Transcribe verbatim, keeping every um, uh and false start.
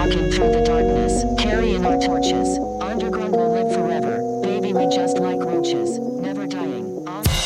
walking through the darkness, carrying our torches. Underground will live forever, baby, we just like